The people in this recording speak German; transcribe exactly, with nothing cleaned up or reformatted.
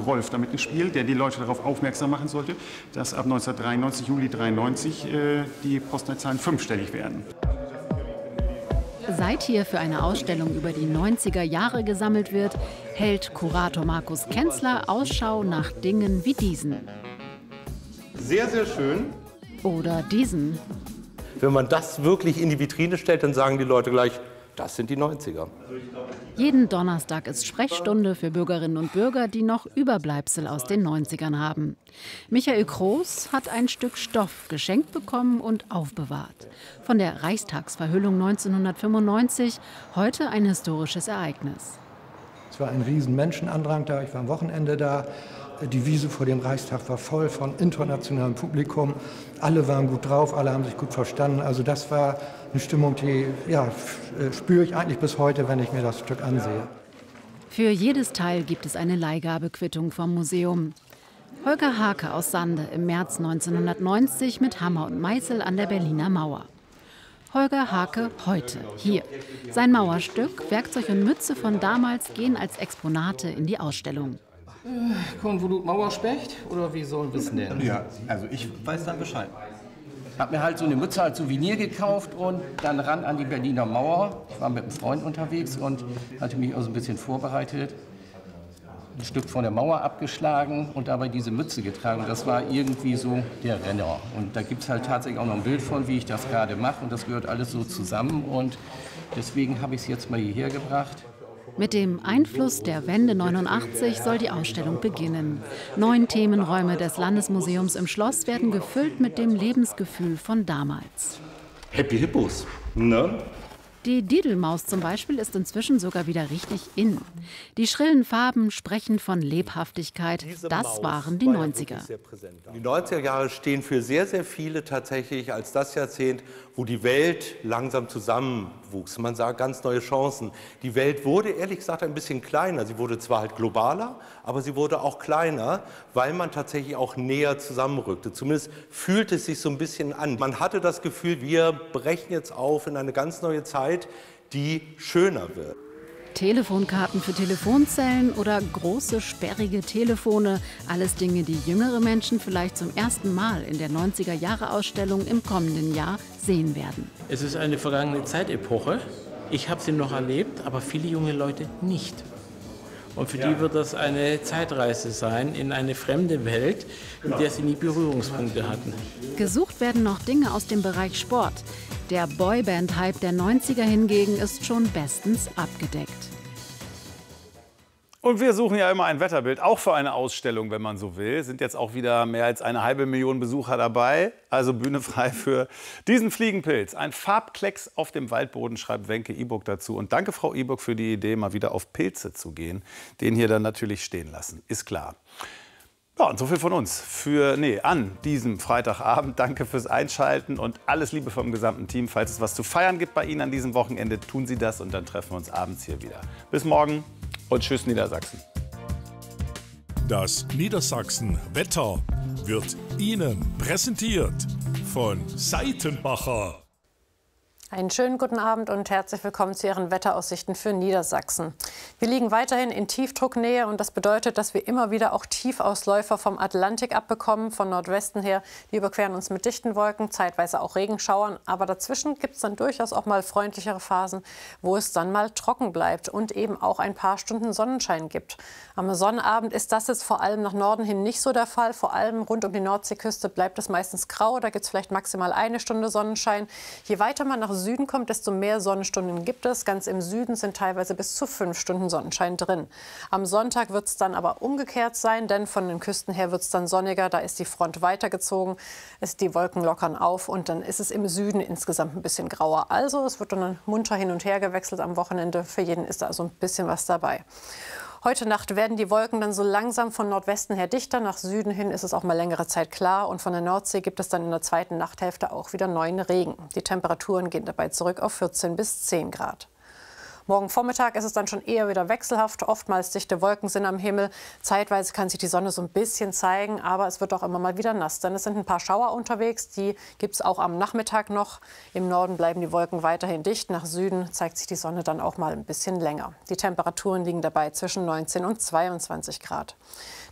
Rolf damit gespielt, der die Leute darauf aufmerksam machen sollte, dass ab neunzehnhundertdreiundneunzig, Juli dreiundneunzig, äh, die Postleitzahlen fünfstellig werden. Seit hier für eine Ausstellung über die neunziger Jahre gesammelt wird, hält Kurator Markus Kenzler Ausschau nach Dingen wie diesen. Sehr, sehr schön. Oder diesen. Wenn man das wirklich in die Vitrine stellt, dann sagen die Leute gleich, das sind die neunziger. Jeden Donnerstag ist Sprechstunde für Bürgerinnen und Bürger, die noch Überbleibsel aus den neunzigern haben. Michael Kroos hat ein Stück Stoff geschenkt bekommen und aufbewahrt. Von der Reichstagsverhüllung neunzehnhundertfünfundneunzig, heute ein historisches Ereignis. Es war ein riesen Menschenandrang da, ich war am Wochenende da. Die Wiese vor dem Reichstag war voll von internationalem Publikum. Alle waren gut drauf, alle haben sich gut verstanden. Also das war eine Stimmung, die ja, spüre ich eigentlich bis heute, wenn ich mir das Stück ansehe. Für jedes Teil gibt es eine Leihgabequittung vom Museum. Holger Hake aus Sande im März neunzehnhundertneunzig mit Hammer und Meißel an der Berliner Mauer. Holger Hake heute, hier. Sein Mauerstück, Werkzeug und Mütze von damals gehen als Exponate in die Ausstellung. Äh, Konvolut Mauerspecht oder wie sollen wir es nennen? Ja, also ich weiß dann Bescheid. Hab mir halt so eine Mütze als Souvenir gekauft und dann ran an die Berliner Mauer. Ich war mit einem Freund unterwegs und hatte mich also ein bisschen vorbereitet. Ein Stück von der Mauer abgeschlagen und dabei diese Mütze getragen. Das war irgendwie so der Renner. Und da gibt es halt tatsächlich auch noch ein Bild von, wie ich das gerade mache. Und das gehört alles so zusammen. Und deswegen habe ich es jetzt mal hierher gebracht. Mit dem Einfluss der Wende neunundachtzig soll die Ausstellung beginnen. Neun Themenräume des Landesmuseums im Schloss werden gefüllt mit dem Lebensgefühl von damals. Happy Hippos, ne? Die Didelmaus zum Beispiel ist inzwischen sogar wieder richtig in. Die schrillen Farben sprechen von Lebhaftigkeit. Das waren die neunziger. Die neunziger Jahre stehen für sehr, sehr viele tatsächlich als das Jahrzehnt, wo die Welt langsam zusammenwuchs. Man sah ganz neue Chancen. Die Welt wurde ehrlich gesagt ein bisschen kleiner. Sie wurde zwar halt globaler, aber sie wurde auch kleiner, weil man tatsächlich auch näher zusammenrückte. Zumindest fühlte es sich so ein bisschen an. Man hatte das Gefühl, wir brechen jetzt auf in eine ganz neue Zeit, die schöner wird. Telefonkarten für Telefonzellen oder große, sperrige Telefone. Alles Dinge, die jüngere Menschen vielleicht zum ersten Mal in der neunziger-Jahre-Ausstellung im kommenden Jahr sehen werden. Es ist eine vergangene Zeitepoche. Ich habe sie noch erlebt, aber viele junge Leute nicht. Und für die wird das eine Zeitreise sein in eine fremde Welt, mit der sie nie Berührungspunkte hatten. Gesucht werden noch Dinge aus dem Bereich Sport. Der Boyband-Hype der neunziger hingegen ist schon bestens abgedeckt. Und wir suchen ja immer ein Wetterbild, auch für eine Ausstellung, wenn man so will. Sind jetzt auch wieder mehr als eine halbe Million Besucher dabei. Also Bühne frei für diesen Fliegenpilz. Ein Farbklecks auf dem Waldboden, schreibt Wenke Iburg dazu. Und danke, Frau Iburg, für die Idee, mal wieder auf Pilze zu gehen. Den hier dann natürlich stehen lassen, ist klar. Ja, und so viel von uns für, nee, an diesem Freitagabend. Danke fürs Einschalten und alles Liebe vom gesamten Team. Falls es was zu feiern gibt bei Ihnen an diesem Wochenende, tun Sie das und dann treffen wir uns abends hier wieder. Bis morgen und tschüss Niedersachsen. Das Niedersachsen-Wetter wird Ihnen präsentiert von Seitenbacher. Einen schönen guten Abend und herzlich willkommen zu Ihren Wetteraussichten für Niedersachsen. Wir liegen weiterhin in Tiefdrucknähe und das bedeutet, dass wir immer wieder auch Tiefausläufer vom Atlantik abbekommen, von Nordwesten her. Die überqueren uns mit dichten Wolken, zeitweise auch Regenschauern. Aber dazwischen gibt es dann durchaus auch mal freundlichere Phasen, wo es dann mal trocken bleibt und eben auch ein paar Stunden Sonnenschein gibt. Am Sonnabend ist das jetzt vor allem nach Norden hin nicht so der Fall. Vor allem rund um die Nordseeküste bleibt es meistens grau. Da gibt es vielleicht maximal eine Stunde Sonnenschein. Je weiter man nach Süden kommt, desto mehr Sonnenstunden gibt es. Ganz im Süden sind teilweise bis zu fünf Stunden Sonnenschein drin. Am Sonntag wird es dann aber umgekehrt sein, denn von den Küsten her wird es dann sonniger. Da ist die Front weitergezogen, ist die Wolken lockern auf und dann ist es im Süden insgesamt ein bisschen grauer. Also es wird dann munter hin und her gewechselt am Wochenende. Für jeden ist da also ein bisschen was dabei. Heute Nacht werden die Wolken dann so langsam von Nordwesten her dichter. Nach Süden hin ist es auch mal längere Zeit klar. Und von der Nordsee gibt es dann in der zweiten Nachthälfte auch wieder neuen Regen. Die Temperaturen gehen dabei zurück auf vierzehn bis zehn Grad. Morgen Vormittag ist es dann schon eher wieder wechselhaft. Oftmals dichte Wolken sind am Himmel. Zeitweise kann sich die Sonne so ein bisschen zeigen, aber es wird auch immer mal wieder nass. Denn es sind ein paar Schauer unterwegs, die gibt es auch am Nachmittag noch. Im Norden bleiben die Wolken weiterhin dicht. Nach Süden zeigt sich die Sonne dann auch mal ein bisschen länger. Die Temperaturen liegen dabei zwischen neunzehn und zweiundzwanzig Grad.